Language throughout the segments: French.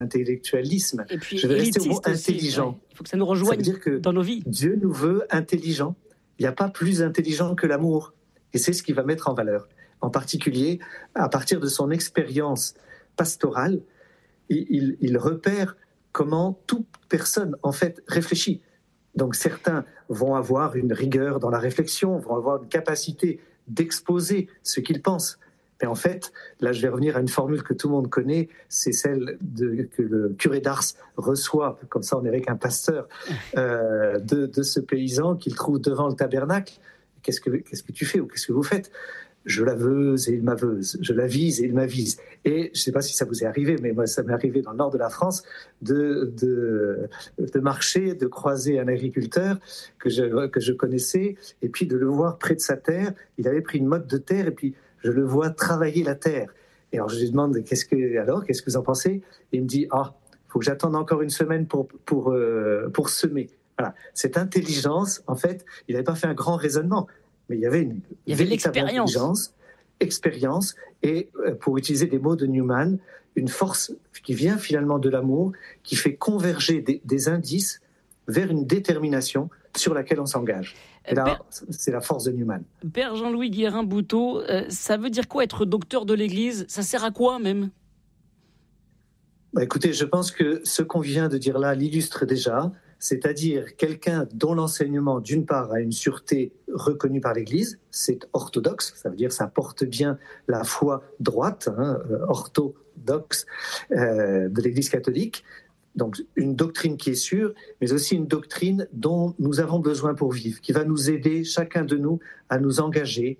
intellectualisme. Et puis, je vais rester au mot élitiste aussi, intelligent. ouais. Il faut que ça nous rejoigne Ça veut dire que dans nos vies. Dieu nous veut intelligents. Il n'y a pas plus intelligent que l'amour. Et c'est ce qu'il va mettre en valeur. En particulier, à partir de son expérience pastorale, il repère comment toute personne, en fait, réfléchit. Donc certains vont avoir une rigueur dans la réflexion, vont avoir une capacité d'exposer ce qu'ils pensent. Mais en fait, là je vais revenir à une formule que tout le monde connaît, c'est celle que le curé d'Ars reçoit, comme ça on est avec un pasteur, de ce paysan qu'il trouve devant le tabernacle. Qu'est-ce que tu fais ou qu'est-ce que vous faites ? Je la veuse et il m'aveuse, je la vise et il m'avise. Et je ne sais pas si ça vous est arrivé, mais moi ça m'est arrivé dans le nord de la France de marcher, de croiser un agriculteur que je connaissais, et puis de le voir près de sa terre. Il avait pris une motte de terre et puis je le vois travailler la terre. Et alors je lui demande qu'est-ce que vous en pensez ? Et il me dit faut que j'attende encore une semaine pour semer. Voilà. Cette intelligence, en fait, il n'avait pas fait un grand raisonnement. Mais il y avait expérience, et pour utiliser des mots de Newman, une force qui vient finalement de l'amour, qui fait converger des indices vers une détermination sur laquelle on s'engage. Et là, c'est la force de Newman. Père Jean-Louis Guérin-Bouteau, ça veut dire quoi être docteur de l'Église ? Ça sert à quoi même ? Écoutez, je pense que ce qu'on vient de dire là l'illustre déjà. C'est-à-dire quelqu'un dont l'enseignement, d'une part, a une sûreté reconnue par l'Église, c'est orthodoxe, ça veut dire ça porte bien la foi droite, orthodoxe de l'Église catholique, donc une doctrine qui est sûre, mais aussi une doctrine dont nous avons besoin pour vivre, qui va nous aider, chacun de nous, à nous engager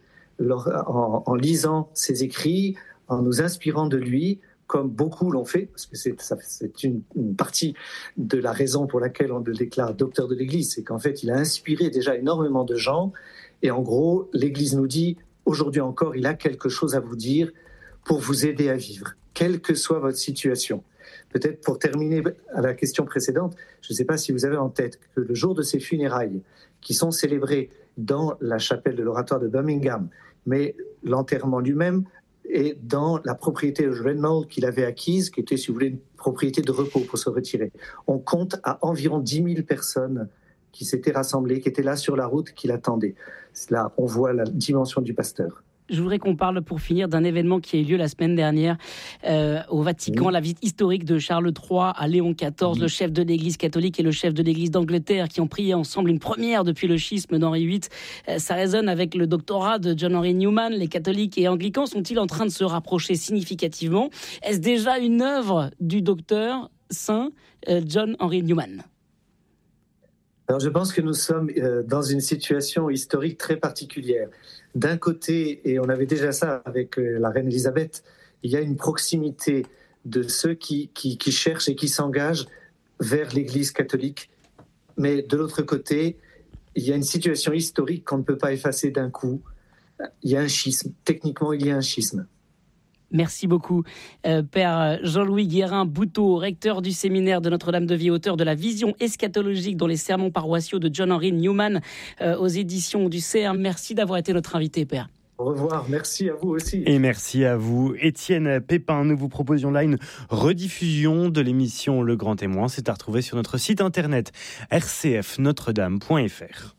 en lisant ses écrits, en nous inspirant de lui, comme beaucoup l'ont fait, parce que c'est une partie de la raison pour laquelle on le déclare docteur de l'Église, c'est qu'en fait, il a inspiré déjà énormément de gens, et en gros, l'Église nous dit, aujourd'hui encore, il a quelque chose à vous dire pour vous aider à vivre, quelle que soit votre situation. Peut-être pour terminer à la question précédente, je ne sais pas si vous avez en tête que le jour de ses funérailles, qui sont célébrées dans la chapelle de l'oratoire de Birmingham, mais l'enterrement lui-même, et dans la propriété de Redmond qu'il avait acquise, qui était, si vous voulez, une propriété de repos pour se retirer. On compte à environ 10 000 personnes qui s'étaient rassemblées, qui étaient là sur la route, qui l'attendaient. Là, on voit la dimension du pasteur. Je voudrais qu'on parle, pour finir, d'un événement qui a eu lieu la semaine dernière au Vatican, la visite historique de Charles III à Léon XIV, le chef de l'Église catholique et le chef de l'Église d'Angleterre, qui ont prié ensemble une première depuis le schisme d'Henri VIII. Ça résonne avec le doctorat de John Henry Newman. Les catholiques et anglicans sont-ils en train de se rapprocher significativement ? Est-ce déjà une œuvre du docteur saint John Henry Newman ? Alors, je pense que nous sommes dans une situation historique très particulière. D'un côté, et on avait déjà ça avec la reine Elisabeth, il y a une proximité de ceux qui cherchent et qui s'engagent vers l'Église catholique. Mais de l'autre côté, il y a une situation historique qu'on ne peut pas effacer d'un coup. Il y a un schisme. Techniquement, il y a un schisme. Merci beaucoup, Père Jean-Louis Guérin-Bouteau, recteur du séminaire de Notre-Dame-de-Vie, auteur de la vision eschatologique dans les sermons paroissiaux de John Henry Newman aux éditions du CERF. Merci d'avoir été notre invité, Père. Au revoir, merci à vous aussi. Et merci à vous, Étienne Pépin. Nous vous proposions là une rediffusion de l'émission Le Grand Témoin. C'est à retrouver sur notre site internet rcfnotredame.fr.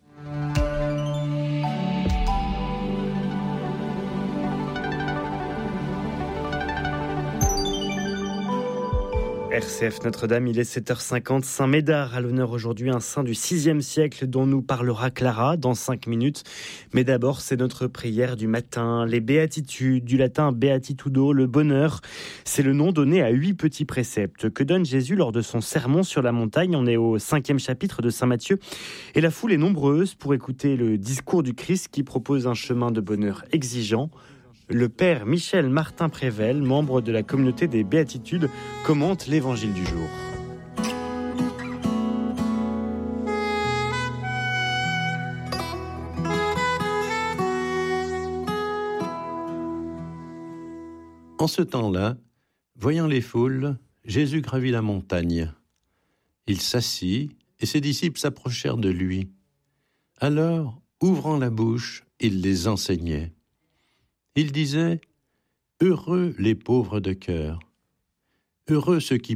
RCF Notre-Dame, il est 7h50, Saint Médard à l'honneur aujourd'hui, un saint du 6e siècle dont nous parlera Clara dans 5 minutes. Mais d'abord, c'est notre prière du matin, les béatitudes, du latin beatitudo, le bonheur. C'est le nom donné à 8 petits préceptes que donne Jésus lors de son sermon sur la montagne. On est au 5e chapitre de Saint Matthieu et la foule est nombreuse pour écouter le discours du Christ qui propose un chemin de bonheur exigeant. Le père Michel Martin Prével, membre de la communauté des Béatitudes, commente l'évangile du jour. En ce temps-là, voyant les foules, Jésus gravit la montagne. Il s'assit et ses disciples s'approchèrent de lui. Alors, ouvrant la bouche, il les enseignait. Il disait « Heureux les pauvres de cœur, heureux ceux qui